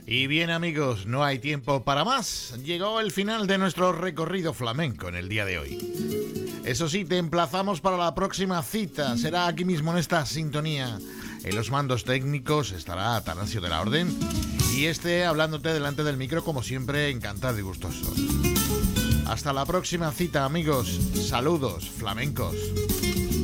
Y bien amigos, no hay tiempo para más. Llegó el final de nuestro recorrido flamenco en el día de hoy. Eso sí, te emplazamos para la próxima cita. Será aquí mismo en esta sintonía. En los mandos técnicos estará Atanasio de la Orden. Y hablándote delante del micro, como siempre, encantado y gustoso. Hasta la próxima cita, amigos. Saludos flamencos.